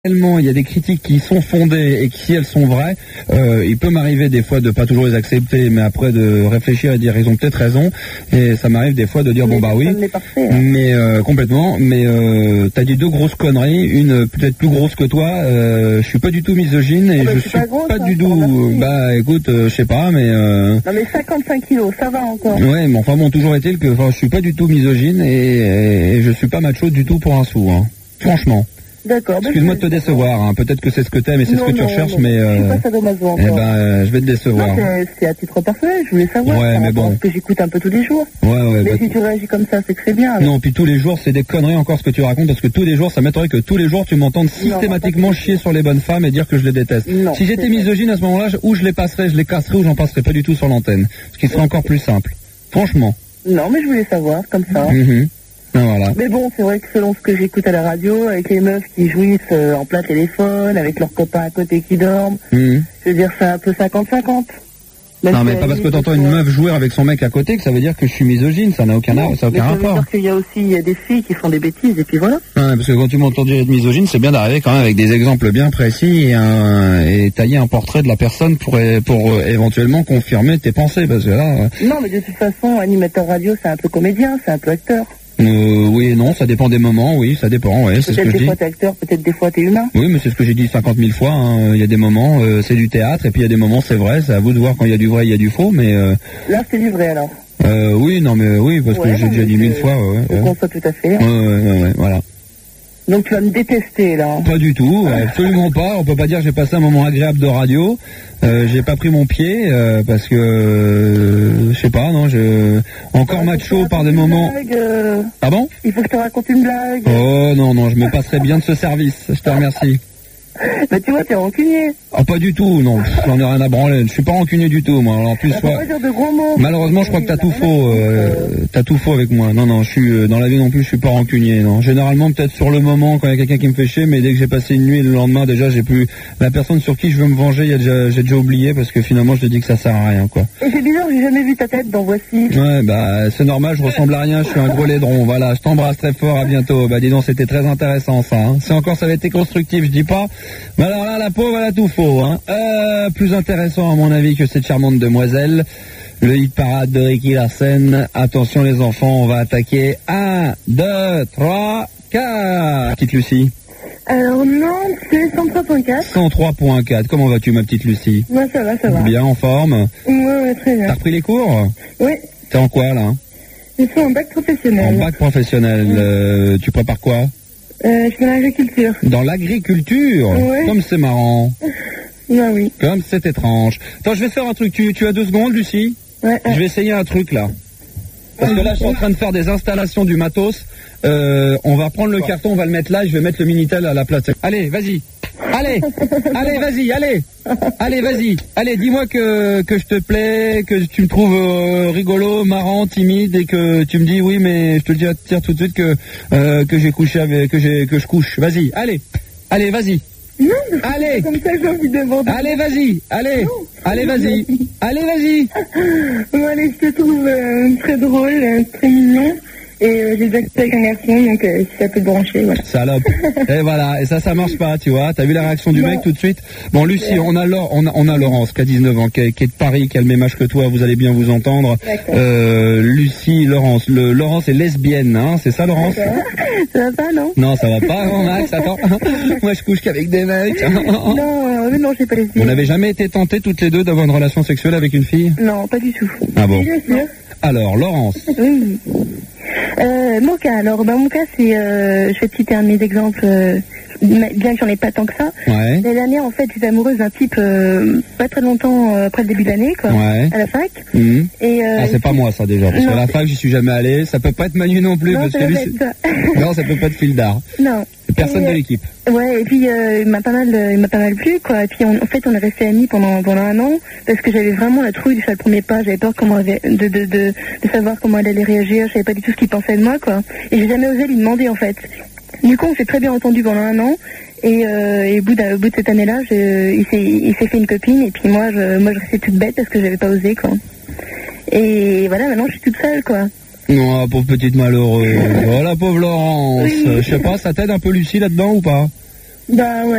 Tellement il y a des critiques qui sont fondées et qui, si elles sont vraies, il peut m'arriver des fois de pas toujours les accepter, mais après de réfléchir et dire ils ont peut-être raison, et ça m'arrive des fois de dire bon bah oui, mais complètement, mais t'as dit deux grosses conneries, une peut-être plus grosse que toi, je suis pas du tout misogyne et je suis pas du tout, bah écoute, je sais pas, mais non mais 55 kilos, ça va encore. Ouais, mais enfin bon, toujours est-il que je suis pas du tout misogyne et je suis pas macho du tout pour un sou, hein. Franchement. D'accord. Excuse-moi de te décevoir, hein. Peut-être que c'est ce que t'aimes et c'est ce que tu recherches, mais je suis pas sadomaso encore. Eh ben, je vais te décevoir. Non, c'est à titre personnel, je voulais savoir. Ouais, mais bon. Parce que j'écoute un peu tous les jours. Ouais, mais si tu réagis comme ça, c'est que c'est bien. Non, puis tous les jours, c'est des conneries encore ce que tu racontes, parce que tous les jours, ça m'étonnerait que tous les jours, tu m'entendes systématiquement chier sur les bonnes femmes et dire que je les déteste. Non, si j'étais misogyne à ce moment-là, ou je les passerais, je les casserais, ou j'en passerais pas du tout sur l'antenne. Ce qui serait encore plus simple. Franchement. Non, mais je voulais savoir, comme ça. Voilà. Mais bon, c'est vrai que selon ce que j'écoute à la radio, avec les meufs qui jouissent en plein téléphone, avec leurs copains à côté qui dorment, je veux dire, c'est un peu 50-50. Non, mais pas parce que t'entends une meuf jouer avec son mec à côté que ça veut dire que je suis misogyne, ça n'a aucun rapport. Ça veut dire qu'il y a aussi des filles qui font des bêtises, et puis voilà. Ouais, parce que quand tu m'entends dire être misogyne, c'est bien d'arriver quand même avec des exemples bien précis et tailler un portrait de la personne pour éventuellement confirmer tes pensées, parce que là... Non, mais de toute façon, animateur radio, c'est un peu comédien, c'est un peu acteur. Oui et non, ça dépend des moments, oui, ça dépend, ouais, c'est ce que je dis. Peut-être des fois t'es acteur, peut-être des fois t'es humain. Oui, mais c'est ce que j'ai dit 50 000 fois, hein. Il y a des moments, c'est du théâtre, et puis il y a des moments, c'est vrai, c'est à vous de voir quand il y a du vrai, il y a du faux, mais... Là, c'est du vrai, alors. Oui, non, mais oui, parce que j'ai déjà dit 1000 fois, Je conçois tout à fait. Ouais, voilà. Donc tu vas me détester, là. Pas du tout, absolument pas. On peut pas dire que j'ai passé un moment agréable de radio. J'ai pas pris mon pied parce que je sais pas, non, encore macho par des moments. Ah bon? Il faut que je te raconte une blague. Oh non, je me passerai bien de ce service. Je te remercie. Bah tu vois, t'es rancunier. Ah pas du tout, non, j'en ai rien à branler. Je suis pas rancunier du tout, moi. Alors en plus, pas dire de gros mots. Malheureusement, je crois que t'as tout faux. T'as tout faux avec moi. Non, je suis dans la vie non plus, je suis pas rancunier. Non, généralement peut-être sur le moment quand il y a quelqu'un qui me fait chier, mais dès que j'ai passé une nuit, le lendemain déjà, j'ai plus la personne sur qui je veux me venger. J'ai déjà oublié parce que finalement, je te dis que ça sert à rien, quoi. Et c'est bizarre, j'ai jamais vu ta tête dans Voici. Ouais, bah c'est normal, je ressemble à rien, je suis un gros laidron. Voilà, je t'embrasse très fort, à bientôt. Bah dis donc, c'était très intéressant ça. Hein. Si encore ça avait été constructif, je dis pas. Mais alors là, la pauvre, elle a tout faux. Hein. Plus intéressant à mon avis que cette charmante demoiselle. Le hit parade de Ricky Larsen. Attention les enfants, on va attaquer. 1, 2, 3, 4. Petite Lucie. Alors non, c'est 103.4. 103.4. Comment vas-tu, ma petite Lucie? Ouais, ça va. Bien, en forme? Ouais, très bien. T'as repris les cours? Oui. T'es en quoi, là? Je suis en bac professionnel. En bac professionnel. Tu prépares quoi? Je suis dans l'agriculture. Dans l'agriculture? Ouais. Comme c'est marrant. Bah oui. Comme c'est étrange. Attends, je vais faire un truc. Tu as 2 secondes, Lucie? Ouais. Je vais essayer un truc, là. Parce que là, je suis en train de faire des installations du matos. On va prendre le carton, on va le mettre là, et je vais mettre le Minitel à la place. Allez, vas-y. Allez, vas-y, allez, vas-y. Allez, dis-moi que je te plais, que tu me trouves rigolo, marrant, timide, et que tu me dis oui, mais je te le dis tout de suite que j'ai couché avec, que je couche. Vas-y, allez, vas-y. Non, allez. Comme ça, j'ai envie de demander. Allez, vas-y. Allez, vas-y. Allez, vas-y. Bon, allez, je te trouve très drôle, très mignon. Et j'ai déjà fait avec un garçon, donc si ça peut te brancher, voilà. Salope. Et voilà, et ça marche pas, tu vois. T'as vu la réaction du mec tout de suite? Bon, Lucie, on a Laurence qui a 19 ans, qui est de Paris, qui a le même âge que toi, vous allez bien vous entendre. Lucie, Laurence. Laurence est lesbienne, hein, c'est ça, Laurence? Ça va pas, non? Non, ça va pas, non, Max, attends. Moi, je couche qu'avec des mecs. Non, j'ai pas les filles. Vous n'avez jamais été tentées toutes les deux d'avoir une relation sexuelle avec une fille? Non, pas du tout. Ah bon? Bien sûr. Alors, Laurence. Oui. Mon cas, mon cas, c'est, je vais te citer un de mes exemples, bien que j'en ai pas tant que ça. Ouais. L'année dernière, en fait, j'étais amoureuse d'un type, pas très longtemps après le début de l'année, quoi. Ouais. À la fac. Et, c'est pas moi, ça, déjà. Parce qu'à la fac, j'y suis jamais allé. Ça peut pas être Manu non plus, parce que lui, non, ça peut pas être Phil d'art. Non. Personne de l'équipe. Ouais, et puis il m'a pas mal plu, quoi. Et puis en fait, on est resté amis pendant un an parce que j'avais vraiment la trouille de faire le premier pas. J'avais peur de savoir comment elle allait réagir. Je savais pas du tout ce qu'il pensait de moi, quoi. Et j'ai jamais osé lui demander, en fait. Du coup, on s'est très bien entendu pendant un an. Et au bout de cette année-là, il s'est fait une copine. Et puis moi, je restais toute bête parce que j'avais pas osé, quoi. Et voilà, maintenant, je suis toute seule, quoi. Non, pauvre petite malheureuse. Oh la pauvre Laurence. Oui. Je sais pas, ça t'aide un peu Lucie là-dedans ou pas? Bah ouais.